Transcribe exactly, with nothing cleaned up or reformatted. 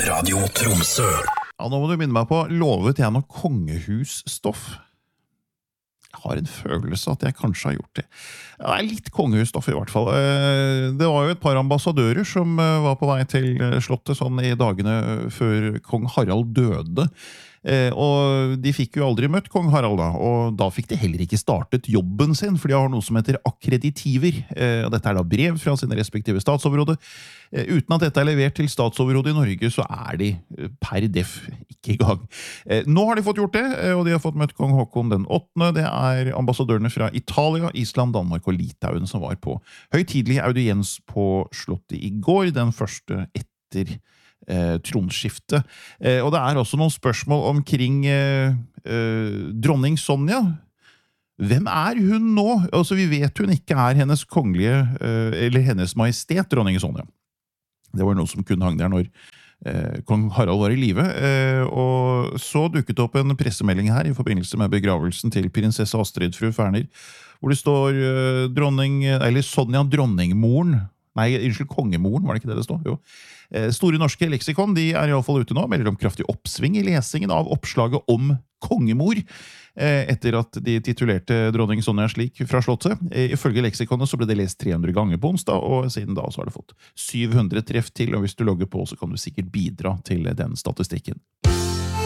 Radio Tromsø. Ja, nå må du minne meg på, lovet jeg noe kongehusstoff? Jeg har en følelse at jeg kanskje har gjort det. Det er litt kongehusstoff i hvert fall. Det var jo et par ambassadører som var på vei til slottet sånn i dagene før kong Harald døde. Og de fikk jo aldri møtt kong Harald da, og da fikk de heller ikke startet jobben sin, for de har noe som heter akkreditiver. Og dette er da brev fra sine respektive statsoverhode. Uten at dette er levert til statsoverhodet i Norge, så er de per def ikke i gang. Nå har de fått gjort det, og de har fått møtt kong Håkon den åttende. Det er ambassadørene fra Italia, Island, Danmark og Litauen som var på høytidelig audiens på slottet i går, den første etter Eh, tronskifte. Eh, og det er også noen spørsmål omkring eh, eh, dronning Sonja. Hvem er hun nå? Altså, vi vet hun ikke er hennes kongelige, eh, eller hennes majestet, dronning Sonja. Det var noe som kun hang der når eh, kong Harald var i live. Eh, og så dukket opp en pressemelding her i forbindelse med begravelsen til prinsesse Astrid fru Ferner, hvor det står eh, dronning, eller Sonja dronningmoren. Nei, unnskyld, kongemoren, var det ikke det det står? Jo. Store norske leksikon, de er i alle fall ute nå, melder om kraftig oppsving i lesingen av oppslaget om kongemor, etter at de titulerte dronning Sonja slik fra slottet. Ifølge leksikonet så ble det lest tre hundre ganger på onsdag, og siden da så har det fått syv hundre treff til, og hvis du logger på så kan du sikkert bidra til den statistikken.